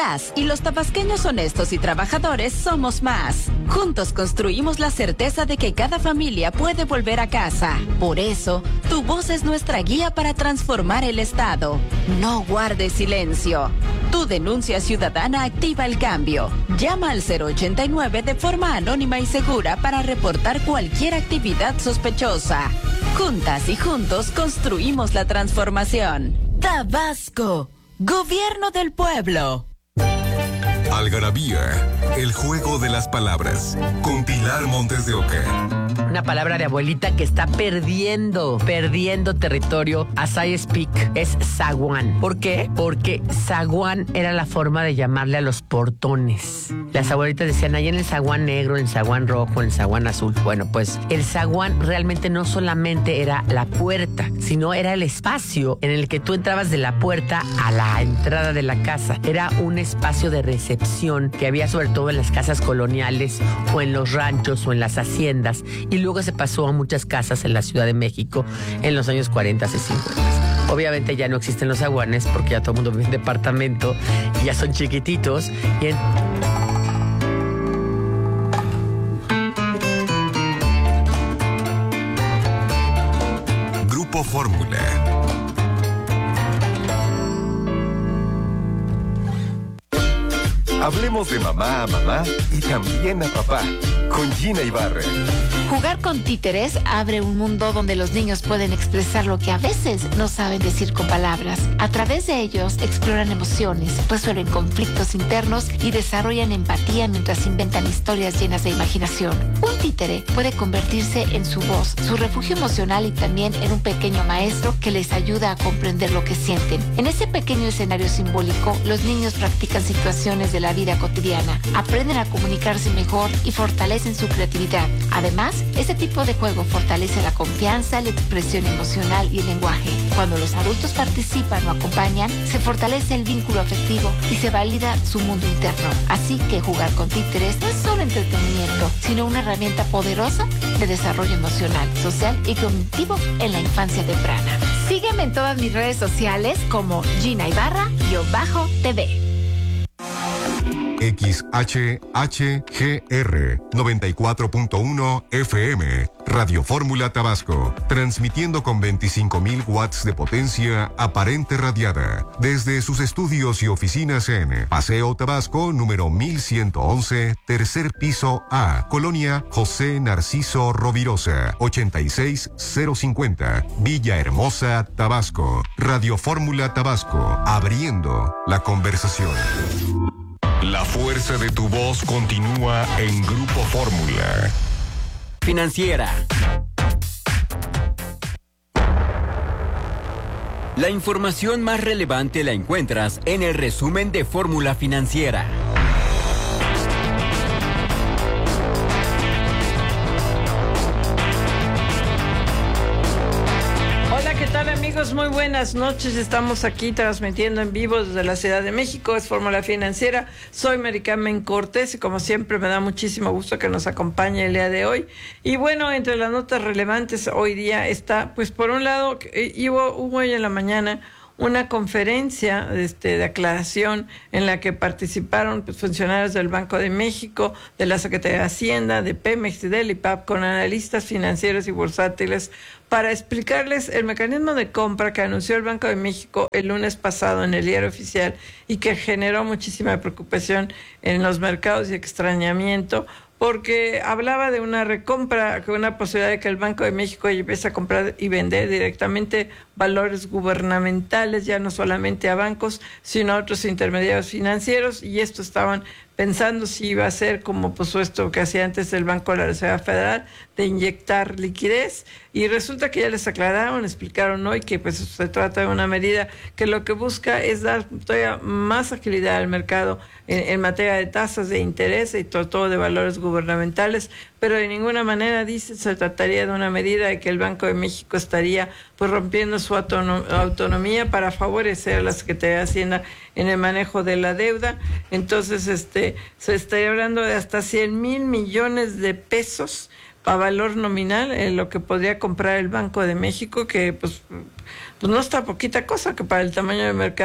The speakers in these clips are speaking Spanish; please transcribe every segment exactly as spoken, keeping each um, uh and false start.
Gas y los tabasqueños honestos y trabajadores somos más. Juntos construimos la certeza de que cada familia puede volver a casa. Por eso, tu voz es nuestra guía para transformar el Estado. No guardes silencio. Tu denuncia ciudadana activa el cambio. Llama al cero ochenta y nueve de forma anónima y segura para reportar cualquier actividad sospechosa. Juntas y juntos construimos la transformación. Tabasco, Gobierno del Pueblo. Algarabía, el juego de las palabras, con Pilar Montes de Oca. Una palabra de abuelita que está perdiendo, perdiendo territorio as I speak, es zaguán. ¿Por qué? Porque zaguán era la forma de llamarle a los portones. Las abuelitas decían, ahí en el zaguán negro, en el zaguán rojo, en el zaguán azul. Bueno, pues el zaguán realmente no solamente era la puerta, sino era el espacio en el que tú entrabas de la puerta a la entrada de la casa. Era un espacio de recepción que había sobre todo en las casas coloniales o en los ranchos o en las haciendas, y luego se pasó a muchas casas en la Ciudad de México en los años cuarenta y cincuenta. Obviamente ya no existen los zaguanes porque ya todo el mundo vive en departamento y ya son chiquititos. Y en... Grupo Fórmula. Hablemos de mamá a mamá y también a papá, con Gina Ibarra. Jugar con títeres abre un mundo donde los niños pueden expresar lo que a veces no saben decir con palabras. A través de ellos exploran emociones, resuelven conflictos internos y desarrollan empatía mientras inventan historias llenas de imaginación. Un títere puede convertirse en su voz, su refugio emocional y también en un pequeño maestro que les ayuda a comprender lo que sienten. En ese pequeño escenario simbólico, los niños practican situaciones de la vida cotidiana, aprenden a comunicarse mejor y fortalecen su creatividad. Además, este tipo de juego fortalece la confianza, la expresión emocional y el lenguaje. Cuando los adultos participan o acompañan, se fortalece el vínculo afectivo y se valida su mundo interno. Así que jugar con títeres no es solo entretenimiento, sino una herramienta poderosa de desarrollo emocional, social y cognitivo en la infancia temprana. Sígueme en todas mis redes sociales como Gina Ibarra-T V. X H H G R noventa y cuatro punto uno F M, Radio Fórmula Tabasco, transmitiendo con veinticinco mil watts de potencia aparente radiada, desde sus estudios y oficinas en Paseo Tabasco, número mil ciento once, tercer piso A, Colonia José Narciso Rovirosa, ochenta y seis cero cincuenta, Villahermosa, Tabasco. Radio Fórmula Tabasco, abriendo la conversación. La fuerza de tu voz continúa en Grupo Fórmula. Financiera. La información más relevante la encuentras en el resumen de Fórmula Financiera. Amigos, muy buenas noches. Estamos aquí transmitiendo en vivo desde la Ciudad de México. Es Fórmula Financiera. Soy Mary Carmen Cortés y como siempre me da muchísimo gusto que nos acompañe el día de hoy. Y bueno, entre las notas relevantes hoy día está, pues por un lado, hubo, hubo hoy en la mañana una conferencia este, de aclaración en la que participaron pues, funcionarios del Banco de México, de la Secretaría de Hacienda, de Pemex y del I P A P, con analistas financieros y bursátiles para explicarles el mecanismo de compra que anunció el Banco de México el lunes pasado en el Diario Oficial y que generó muchísima preocupación en los mercados y extrañamiento, porque hablaba de una recompra, que una posibilidad de que el Banco de México empiece a comprar y vender directamente valores gubernamentales, ya no solamente a bancos, sino a otros intermediarios financieros, y esto estaban pensando si iba a ser como pues esto que hacía antes el Banco de la Reserva Federal, de inyectar liquidez, y resulta que ya les aclararon, explicaron hoy que pues se trata de una medida que lo que busca es dar todavía más agilidad al mercado en, en materia de tasas de interés y todo, todo de valores gubernamentales, pero de ninguna manera, dice, se trataría de una medida de que el Banco de México estaría pues rompiendo su autonom- autonomía para favorecer a la Secretaría de Hacienda en el manejo de la deuda. Entonces, este, se estaría hablando de hasta cien mil millones de pesos a valor nominal, en lo que podría comprar el Banco de México, que pues, pues no está poquita cosa, que para el tamaño del mercado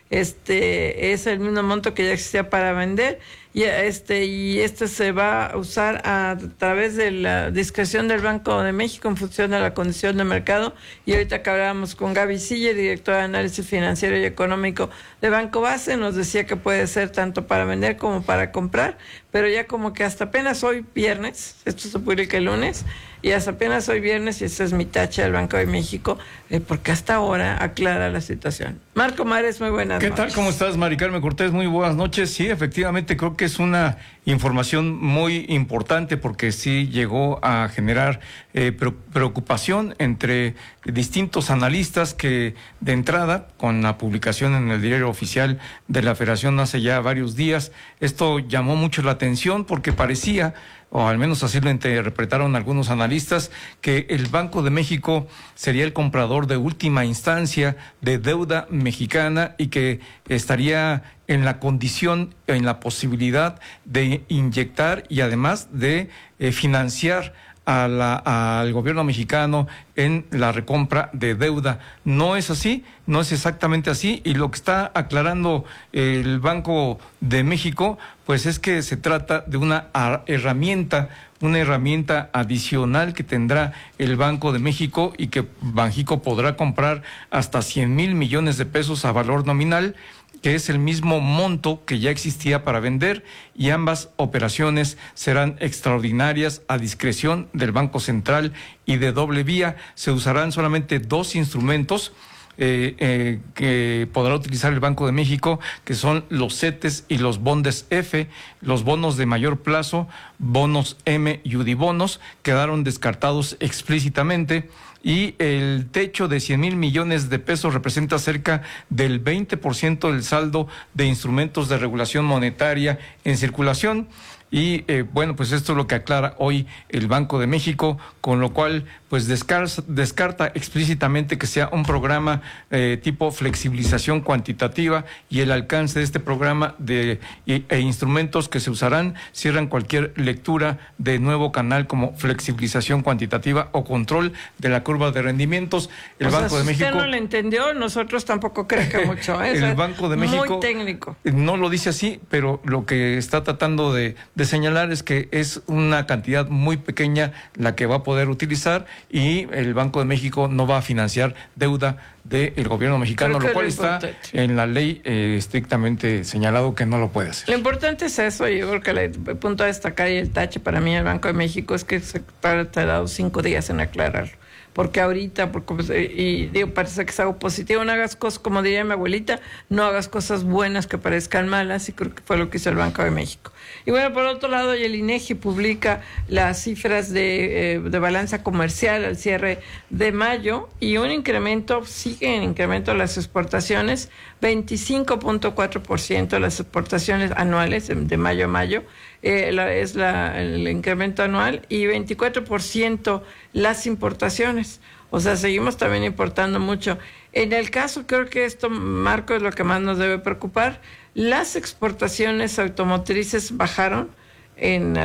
este es el mismo monto que ya existía para vender, y este y este se va a usar a través de la discreción del Banco de México en función de la condición de mercado. Y ahorita que hablábamos con Gaby Siller, directora de análisis financiero y económico de Banco Base, nos decía que puede ser tanto para vender como para comprar, pero ya como que hasta apenas hoy viernes, esto se publica el lunes, y hasta apenas hoy viernes, y esa es mi tacha del Banco de México, eh, porque hasta ahora aclara la situación. Marco Mares, muy buenas ¿Qué noches. tal? ¿Cómo estás, Mari Carmen Cortés? Muy buenas noches. Sí, efectivamente, creo que es una información muy importante porque sí llegó a generar eh, preocupación entre distintos analistas que, de entrada, con la publicación en el diario oficial de la Federación hace ya varios días, esto llamó mucho la atención porque parecía, o al menos así lo interpretaron algunos analistas, que el Banco de México sería el comprador de última instancia de deuda mexicana y que estaría en la condición, en la posibilidad de inyectar y además de eh, financiar a la, al gobierno mexicano en la recompra de deuda. No es así, no es exactamente así, y lo que está aclarando el Banco de México, pues es que se trata de una herramienta, una herramienta adicional que tendrá el Banco de México y que Banjico podrá comprar hasta cien mil millones de pesos a valor nominal, que es el mismo monto que ya existía para vender, y ambas operaciones serán extraordinarias a discreción del Banco Central y de doble vía. Se usarán solamente dos instrumentos eh, eh, que podrá utilizar el Banco de México, que son los CETES y los bondes F. Los bonos de mayor plazo, bonos M y Udibonos, quedaron descartados explícitamente. Y el techo de cien mil millones de pesos representa cerca del veinte por ciento del saldo de instrumentos de regulación monetaria en circulación. Y eh, bueno, pues esto es lo que aclara hoy el Banco de México, con lo cual pues descarta, descarta explícitamente que sea un programa eh, tipo flexibilización cuantitativa, y el alcance de este programa de, e, e instrumentos que se usarán cierran cualquier lectura de nuevo canal como flexibilización cuantitativa o control de la curva de rendimientos. El o Banco sea, de si México... usted no lo entendió, nosotros tampoco creemos que mucho. ¿eh? El o sea, Banco de México... Muy técnico. No lo dice así, pero lo que está tratando de, de señalar es que es una cantidad muy pequeña la que va a poder utilizar, y el Banco de México no va a financiar deuda del gobierno mexicano, lo cual está en la ley eh, estrictamente señalado que no lo puede hacer. Lo importante es eso. Yo creo que el punto a destacar y el tache para mí el Banco de México es que se ha tardado cinco días en aclararlo. Porque ahorita, porque, y digo, parece que es algo positivo, no hagas cosas, como diría mi abuelita, no hagas cosas buenas que parezcan malas, y creo que fue lo que hizo el Banco de México. Y bueno, por otro lado, el INEGI publica las cifras de, eh, de balanza comercial al cierre de mayo, y un incremento, sigue en incremento las exportaciones, veinticinco punto cuatro por ciento las exportaciones anuales de mayo a mayo, eh, la, es la, el incremento anual, y veinticuatro por ciento las importaciones. O sea, seguimos también importando mucho. En el caso, creo que esto, Marco, es lo que más nos debe preocupar. Las exportaciones automotrices bajaron en,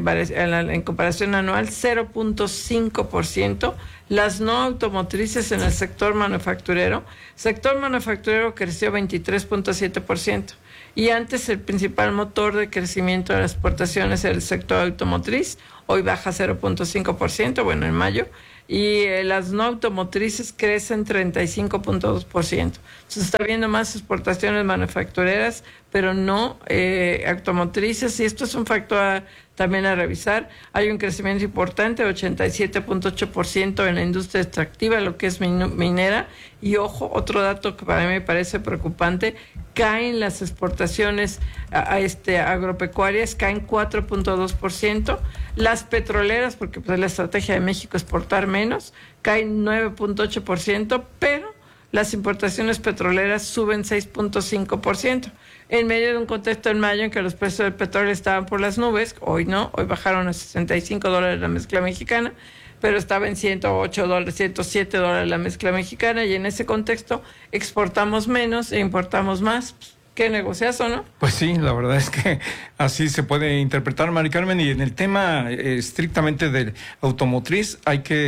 en, en comparación anual cero punto cinco por ciento. Las no automotrices en el sector manufacturero. Sector manufacturero creció veintitrés punto siete por ciento. Y antes el principal motor de crecimiento de las exportaciones era el sector automotriz. Hoy baja cero punto cinco por ciento, bueno, en mayo. Y eh, las no automotrices crecen treinta y cinco punto dos por ciento. Se está viendo más exportaciones manufactureras, pero no eh, automotrices, y esto es un factor a, también a revisar. Hay un crecimiento importante, ochenta y siete punto ocho por ciento en la industria extractiva, lo que es min minera. Y ojo, otro dato que para mí me parece preocupante, caen las exportaciones a, a este agropecuarias, caen cuatro punto dos por ciento. Las petroleras, porque pues, la estrategia de México es exportar menos, caen nueve punto ocho por ciento, pero las importaciones petroleras suben seis punto cinco por ciento. En medio de un contexto en mayo en que los precios del petróleo estaban por las nubes, hoy no, hoy bajaron a sesenta y cinco dólares la mezcla mexicana, pero estaba en ciento ocho dólares, ciento siete dólares la mezcla mexicana, y en ese contexto exportamos menos e importamos más. ¿Qué negociazo, no? Pues sí, la verdad es que así se puede interpretar, Mari Carmen, y en el tema eh, estrictamente del automotriz hay que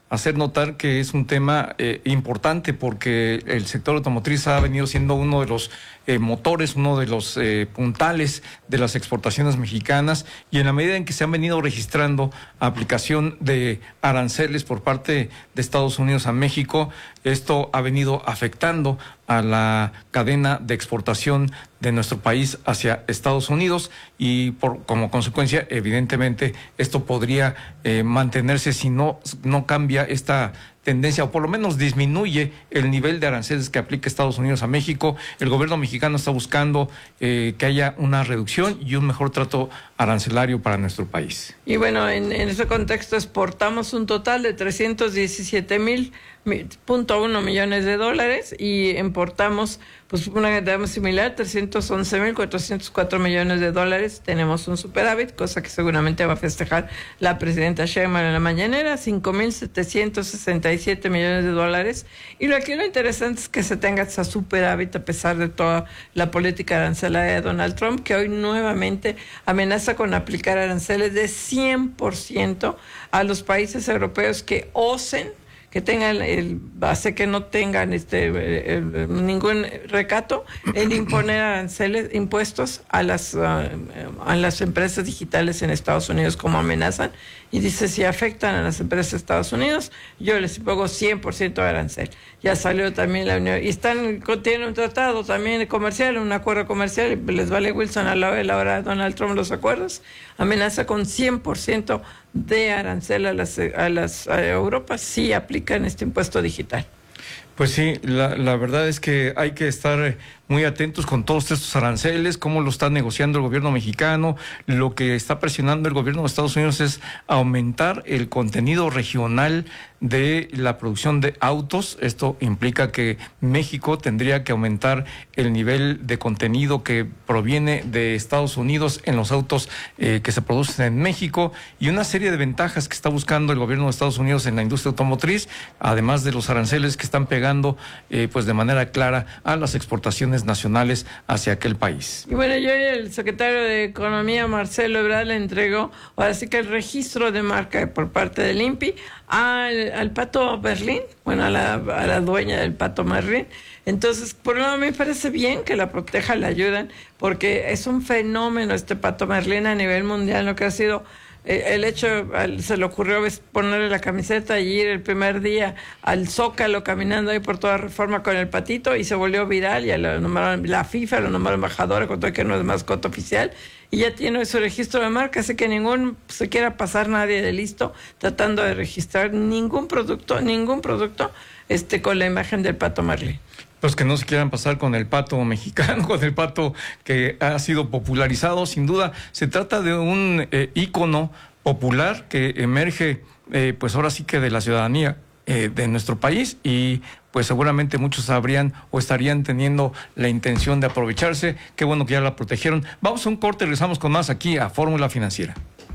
hacer notar que es un tema eh, importante porque el sector automotriz ha venido siendo uno de los eh, motores, uno de los eh, puntales de las exportaciones mexicanas, y en la medida en que se han venido registrando aplicación de aranceles por parte de Estados Unidos a México, esto ha venido afectando a la cadena de exportación de nuestro país hacia Estados Unidos, y por como consecuencia, evidentemente, esto podría eh, mantenerse si no, no cambia esta tendencia, o por lo menos disminuye el nivel de aranceles que aplica Estados Unidos a México. El gobierno mexicano está buscando eh, que haya una reducción y un mejor trato arancelario para nuestro país. Y bueno, en, en ese contexto exportamos un total de trescientos diecisiete mil punto uno millones de dólares y importamos pues una cantidad similar, trescientos once mil cuatrocientos cuatro millones de dólares. Tenemos un superávit, cosa que seguramente va a festejar la presidenta Sheinbaum en la mañanera, cinco mil setecientos sesenta y siete millones de dólares. Y lo que lo interesante es que se tenga esa superávit a pesar de toda la política arancelaria de Donald Trump, que hoy nuevamente amenaza con aplicar aranceles de cien por ciento a los países europeos que osen, que tengan el base, que no tengan este el, el, ningún recato en imponer aranceles, impuestos a las uh, a las empresas digitales en Estados Unidos, como amenazan, y dice, si afectan a las empresas de Estados Unidos, yo les pongo cien por ciento de arancel. Ya salió también la Unión, y están, tienen un tratado también comercial, un acuerdo comercial, y les vale Wilson a la, a la hora de Donald Trump los acuerdos, amenaza con cien por ciento de arancel a las, a las a Europa si aplican este impuesto digital. Pues sí, la, la verdad es que hay que estar muy atentos con todos estos aranceles, cómo lo está negociando el gobierno mexicano. Lo que está presionando el gobierno de Estados Unidos es aumentar el contenido regional de la producción de autos. Esto implica que México tendría que aumentar el nivel de contenido que proviene de Estados Unidos en los autos eh, que se producen en México, y una serie de ventajas que está buscando el gobierno de Estados Unidos en la industria automotriz, además de los aranceles que están pegando eh, pues de manera clara a las exportaciones nacionales hacia aquel país. Y bueno, yo y el secretario de Economía, Marcelo Ebrard, le entregó ahora sí que el registro de marca por parte del I N P I al, al Pato Merlín, bueno, a la, a la dueña del Pato Merlín. Entonces, por un lado me parece bien que la proteja, la ayudan, porque es un fenómeno este Pato Merlín a nivel mundial, lo que ha sido el hecho, se le ocurrió ponerle la camiseta y ir el primer día al Zócalo caminando ahí por toda Reforma con el patito, y se volvió viral, y lo nombraron, la FIFA lo nombró embajador, con todo que no es mascota oficial, y ya tiene su registro de marca, así que ningún se quiera pasar nadie de listo tratando de registrar ningún producto, ningún producto este con la imagen del Pato Merlín. Los que no se quieran pasar con el pato mexicano, con el pato que ha sido popularizado, sin duda se trata de un eh, ícono popular que emerge, eh, pues ahora sí que de la ciudadanía eh, de nuestro país, y pues seguramente muchos habrían o estarían teniendo la intención de aprovecharse. Qué bueno que ya la protegieron. Vamos a un corte, regresamos con más aquí a Fórmula Financiera.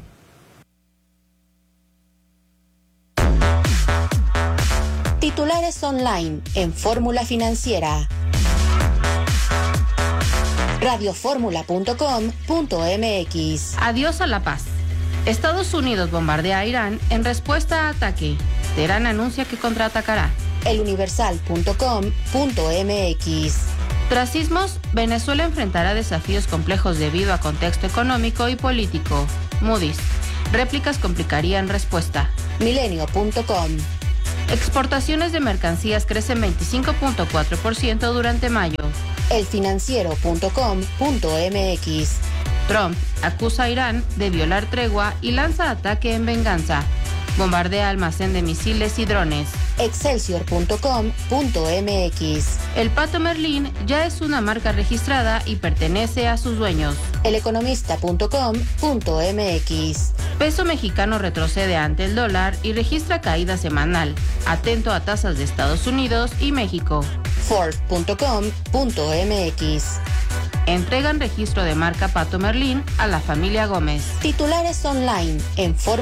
Titulares online en Fórmula Financiera. radioformula punto com punto m x. Adiós a la paz. Estados Unidos bombardea a Irán en respuesta a ataque. Teherán anuncia que contraatacará. eluniversal punto com punto m x. Tras sismos, Venezuela enfrentará desafíos complejos debido a contexto económico y político. Moody's. Réplicas complicarían respuesta. milenio punto com. Exportaciones de mercancías crecen veinticinco punto cuatro por ciento durante mayo. elfinanciero punto com punto m x. Trump acusa a Irán de violar tregua y lanza ataque en venganza. Bombardea almacén de misiles y drones. excelsior punto com punto m x. El Pato Merlín ya es una marca registrada y pertenece a sus dueños. eleconomista punto com punto m x. Peso mexicano retrocede ante el dólar y registra caída semanal. Atento a tasas de Estados Unidos y México. Ford punto com punto m x. Entregan registro de marca Pato Merlín a la familia Gómez. Titulares online en Fórmula